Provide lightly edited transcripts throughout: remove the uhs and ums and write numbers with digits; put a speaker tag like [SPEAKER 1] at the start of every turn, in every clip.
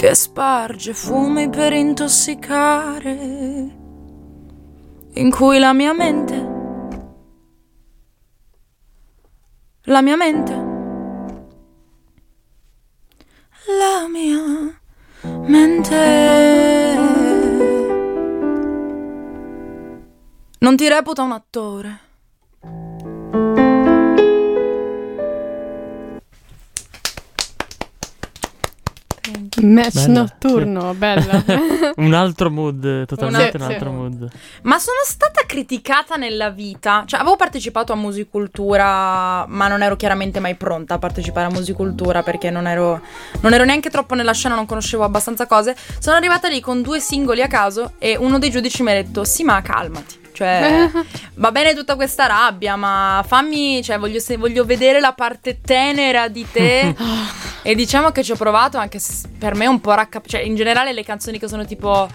[SPEAKER 1] che sparge fumi per intossicare, in cui la mia mente la mia mente non ti reputa un attore.
[SPEAKER 2] Match
[SPEAKER 3] Bella,
[SPEAKER 2] notturno, bella.
[SPEAKER 3] Un altro mood, totalmente un altro mood.
[SPEAKER 1] Ma sono stata criticata nella vita. Cioè, avevo partecipato a Musicultura, ma non ero chiaramente mai pronta a partecipare a Musicultura perché non ero neanche troppo nella scena, non conoscevo abbastanza cose. Sono arrivata lì con 2 singoli a caso e uno dei giudici mi ha detto: sì, ma calmati. Cioè, va bene tutta questa rabbia, ma fammi, cioè, voglio vedere la parte tenera di te. E diciamo che ci ho provato, anche se per me è un po' cioè, in generale le canzoni che sono tipo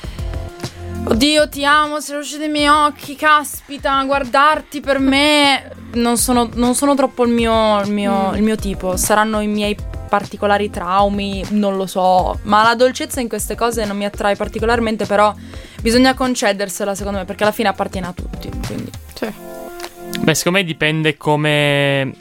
[SPEAKER 1] oddio ti amo, sei luce dei miei occhi, caspita, guardarti per me non sono troppo il mio tipo. Saranno i miei particolari traumi, non lo so, ma la dolcezza in queste cose non mi attrae particolarmente, però bisogna concedersela secondo me, perché alla fine appartiene a tutti, quindi
[SPEAKER 2] Cioè.
[SPEAKER 3] Beh, secondo me dipende come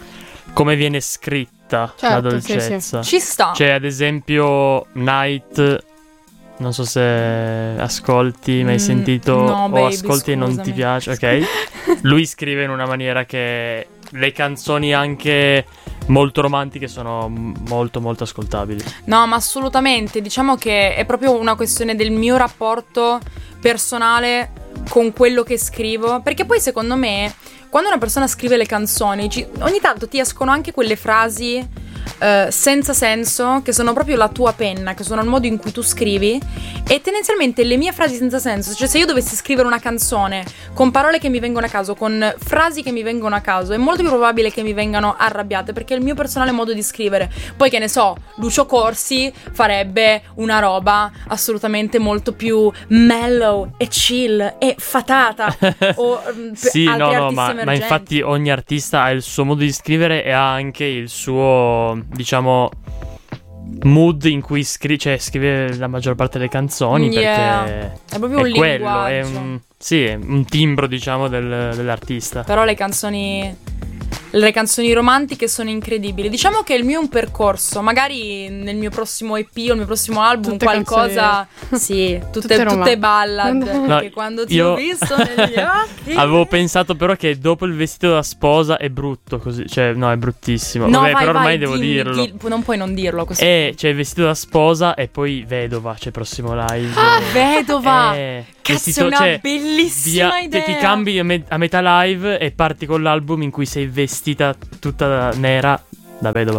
[SPEAKER 3] viene scritta la dolcezza.
[SPEAKER 1] Ci sta.
[SPEAKER 3] Cioè, ad esempio, Night, non so se ascolti, mi hai sentito
[SPEAKER 1] no,
[SPEAKER 3] o
[SPEAKER 1] baby,
[SPEAKER 3] ascolti e non ti
[SPEAKER 1] scusami.
[SPEAKER 3] piace, ok? Lui scrive in una maniera che le canzoni anche molto romantiche sono molto molto ascoltabili.
[SPEAKER 1] No, ma assolutamente, diciamo che è proprio una questione del mio rapporto personale con quello che scrivo, perché poi secondo me quando una persona scrive le canzoni ogni tanto ti escono anche quelle frasi senza senso, che sono proprio la tua penna, che sono il modo in cui tu scrivi. E tendenzialmente le mie frasi senza senso, cioè se io dovessi scrivere una canzone con parole che mi vengono a caso, con frasi che mi vengono a caso, è molto più probabile che mi vengano arrabbiate, perché è il mio personale modo di scrivere. Poi che ne so, Lucio Corsi farebbe una roba assolutamente molto più mellow e chill e fatata o
[SPEAKER 3] sì,
[SPEAKER 1] altri
[SPEAKER 3] no,
[SPEAKER 1] artisti
[SPEAKER 3] ma
[SPEAKER 1] emergenti.
[SPEAKER 3] infatti ogni artista ha il suo modo di scrivere e ha anche il suo, diciamo, mood in cui scrive la maggior parte delle canzoni, perché
[SPEAKER 1] è proprio un
[SPEAKER 3] quello, è
[SPEAKER 1] linguaggio.
[SPEAKER 3] è un timbro, diciamo, dell'artista.
[SPEAKER 1] Però le canzoni romantiche sono incredibili. Diciamo che il mio è un percorso. Magari nel mio prossimo EP o il mio prossimo album
[SPEAKER 2] Tutte
[SPEAKER 1] qualcosa. Sì, tutte ballad.
[SPEAKER 2] No,
[SPEAKER 1] Perché quando ti ho visto negli occhi.
[SPEAKER 3] Avevo pensato però che dopo il vestito da sposa è brutto così. Cioè, no, è bruttissimo.
[SPEAKER 1] No,
[SPEAKER 3] Vabbè,
[SPEAKER 1] vai,
[SPEAKER 3] però ormai
[SPEAKER 1] vai,
[SPEAKER 3] devo
[SPEAKER 1] dimmi,
[SPEAKER 3] dirlo.
[SPEAKER 1] non puoi non dirlo a questo
[SPEAKER 3] C'è il vestito da sposa e poi vedova. C'è il prossimo live.
[SPEAKER 1] vedova! Cazzo,
[SPEAKER 3] vestito,
[SPEAKER 1] è una
[SPEAKER 3] cioè,
[SPEAKER 1] bellissima idea.
[SPEAKER 3] Ti cambi a metà live e parti con l'album in cui sei vestita tutta nera da vedova.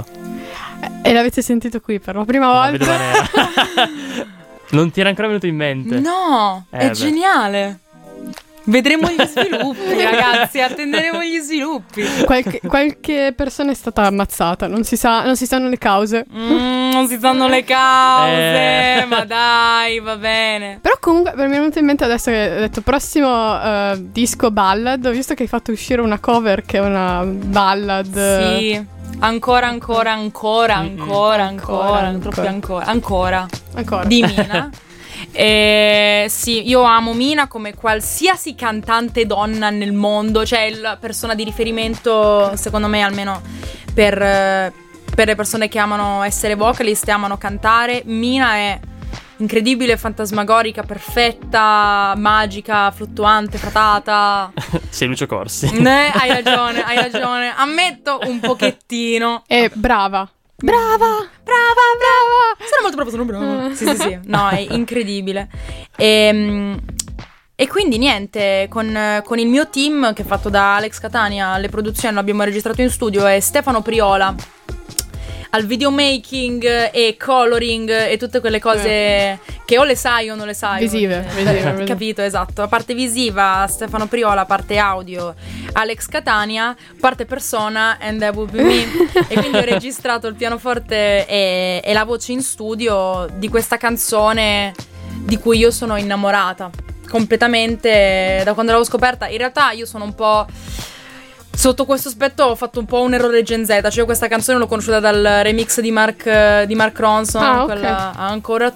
[SPEAKER 2] E l'avete sentito qui per la prima
[SPEAKER 3] La
[SPEAKER 2] volta.
[SPEAKER 3] vedova nera. Non ti era ancora venuto in mente?
[SPEAKER 1] No, è
[SPEAKER 3] beh.
[SPEAKER 1] geniale. Vedremo gli sviluppi, ragazzi. Attenderemo gli sviluppi.
[SPEAKER 2] Qualche persona è stata ammazzata, non si sanno le cause.
[SPEAKER 1] Non si sanno le cause, ma dai, va bene.
[SPEAKER 2] Però comunque mi è venuto in mente adesso che hai detto prossimo disco ballad. Ho visto che hai fatto uscire una cover che è una ballad.
[SPEAKER 1] Sì, ancora di Mina. Sì, io amo Mina come qualsiasi cantante donna nel mondo, cioè la persona di riferimento, secondo me, almeno per le persone che amano essere vocalist e amano cantare. Mina è incredibile, fantasmagorica, perfetta, magica, fluttuante, fatata.
[SPEAKER 3] Sei Lucio Corsi.
[SPEAKER 1] Hai ragione. Ammetto un pochettino.
[SPEAKER 2] E brava.
[SPEAKER 1] Sono brava. Sì. No, è incredibile. E quindi niente, con il mio team, che è fatto da Alex Catania, le produzioni l'abbiamo registrato in studio, e Stefano Priola al videomaking e coloring e tutte quelle cose che o le sai o non le sai.
[SPEAKER 2] Visive.
[SPEAKER 1] Capito, esatto. La parte visiva, Stefano Priola, parte audio, Alex Catania, parte persona, and that would be me. E quindi ho registrato il pianoforte e la voce in studio di questa canzone di cui io sono innamorata completamente da quando l'avevo scoperta. In realtà io sono un po'... Sotto questo aspetto ho fatto un po' un errore Gen Z. Cioè, questa canzone l'ho conosciuta dal remix di Mark Ronson, quella ancora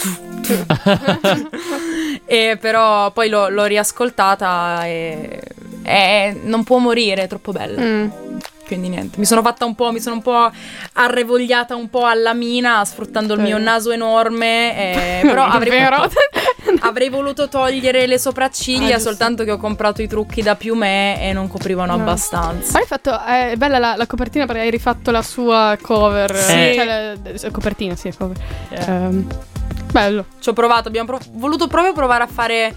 [SPEAKER 1] e però poi l'ho riascoltata e non può morire, è troppo bella. Quindi niente, mi sono un po' arrevogliata un po' alla Mina, sfruttando il mio naso enorme, però avrei voluto togliere le sopracciglia, soltanto che ho comprato i trucchi da piumè e non coprivano abbastanza.
[SPEAKER 2] Hai fatto, è bella la copertina perché hai rifatto la sua cover, cioè la copertina, sì, cover. Bello.
[SPEAKER 1] Ci ho provato, abbiamo voluto proprio provare a fare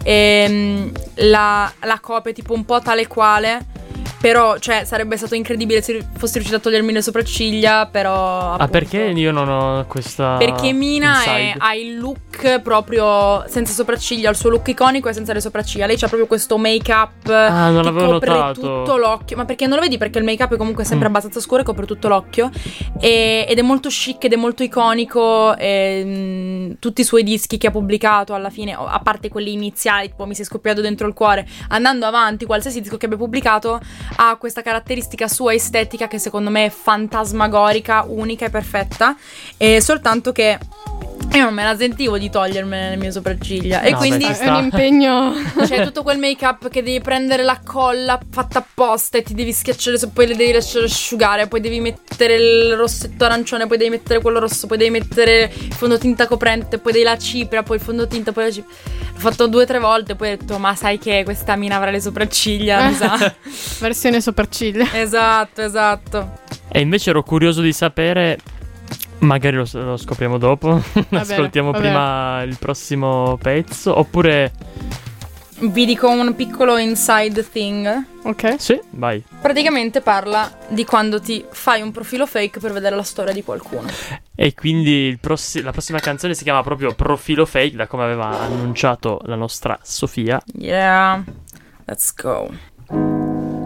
[SPEAKER 1] la copia tipo un po' tale quale. Però, cioè, sarebbe stato incredibile se fossi riuscita a togliermi le sopracciglia, però appunto,
[SPEAKER 3] perché io non ho questa...
[SPEAKER 1] Perché Mina ha il look proprio senza sopracciglia, il suo look iconico è senza le sopracciglia. Lei c'ha proprio questo make-up
[SPEAKER 3] non
[SPEAKER 1] che
[SPEAKER 3] l'avevo
[SPEAKER 1] copre
[SPEAKER 3] notato.
[SPEAKER 1] tutto l'occhio. Ma perché non lo vedi? Perché il make-up è comunque sempre abbastanza scuro e copre tutto l'occhio. Ed è molto chic ed è molto iconico. Tutti i suoi dischi che ha pubblicato alla fine, a parte quelli iniziali, tipo Mi sei scoppiato dentro il cuore, andando avanti, qualsiasi disco che abbia pubblicato ha questa caratteristica sua estetica che secondo me è fantasmagorica, unica e perfetta, e soltanto che io non me la sentivo di togliermene le mie sopracciglia. E quindi
[SPEAKER 2] è un impegno.
[SPEAKER 1] C'è tutto quel make up che devi prendere la colla fatta apposta e ti devi schiacciare, poi le devi lasciare asciugare, poi devi mettere il rossetto arancione, poi devi mettere quello rosso, poi devi mettere il fondotinta coprente, poi devi la cipria, poi il fondotinta, poi la cipria. L'ho fatto 2 o 3 volte, poi ho detto ma sai che questa Mina avrà le sopracciglia, mi sa.
[SPEAKER 2] Versione sopracciglia.
[SPEAKER 1] Esatto.
[SPEAKER 3] E invece ero curioso di sapere, magari lo scopriamo dopo. Ascoltiamo prima il prossimo pezzo, oppure
[SPEAKER 1] vi dico un piccolo inside thing.
[SPEAKER 2] Ok.
[SPEAKER 3] Sì, vai.
[SPEAKER 1] Praticamente parla di quando ti fai un profilo fake per vedere la storia di qualcuno.
[SPEAKER 3] E quindi la prossima canzone si chiama proprio Profilo Fake, da come aveva annunciato la nostra Sofia.
[SPEAKER 1] Yeah, let's go.